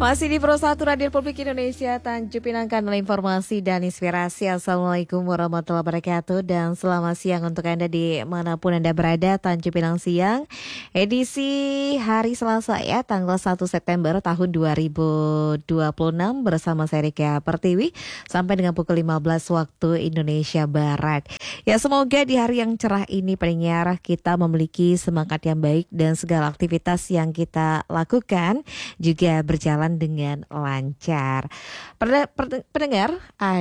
Masih di Pro 1 Radio Republik Indonesia, Tanjung Pinang, kanal informasi dan inspirasi. Assalamualaikum warahmatullahi wabarakatuh dan selamat siang untuk Anda di manapun Anda berada. Tanjung Pinang Siang, edisi hari Selasa ya, tanggal 1 September tahun 2026 bersama saya Rika Pertiwi sampai dengan pukul 15 waktu Indonesia Barat. Ya, semoga di hari yang cerah ini pendengar kita memiliki semangat yang baik dan segala aktivitas yang kita lakukan juga berjalan dengan lancar. Pendengar,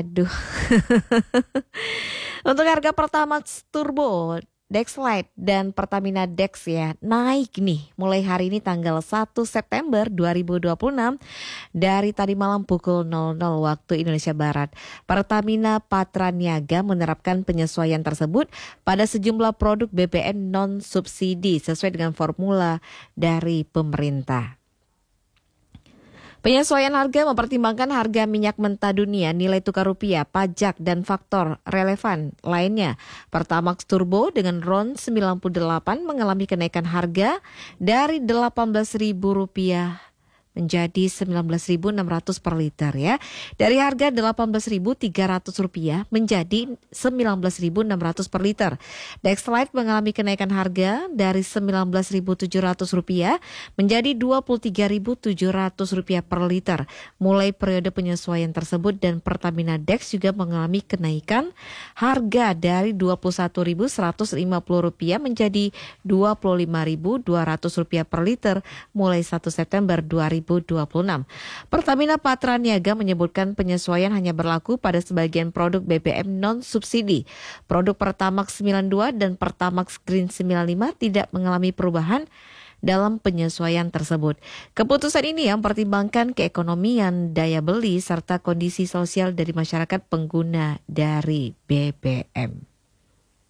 untuk harga Pertamax Turbo, Dexlite dan Pertamina Dex ya naik nih mulai hari ini tanggal 1 September 2026 dari tadi malam pukul 00 waktu Indonesia Barat. Pertamina Patraniaga menerapkan penyesuaian tersebut pada sejumlah produk BBM non subsidi sesuai dengan formula dari pemerintah. Penyesuaian harga mempertimbangkan harga minyak mentah dunia, nilai tukar rupiah, pajak, dan faktor relevan lainnya. Pertamax Turbo dengan RON 98 mengalami kenaikan harga dari Rp18.000 menjadi Rp19.600 per liter ya. Dari harga Rp18.300 menjadi Rp19.600 per liter. Dexlite mengalami kenaikan harga dari Rp19.700 menjadi Rp23.700 per liter. Mulai periode penyesuaian tersebut dan Pertamina Dex juga mengalami kenaikan harga dari Rp21.150 menjadi Rp25.200 per liter mulai 1 September 2026. Pertamina Patraniaga menyebutkan penyesuaian hanya berlaku pada sebagian produk BBM non-subsidi. Produk Pertamax 92 dan Pertamax Green 95 tidak mengalami perubahan dalam penyesuaian tersebut. Keputusan ini yang mempertimbangkan keekonomian, daya beli, serta kondisi sosial dari masyarakat pengguna dari BBM.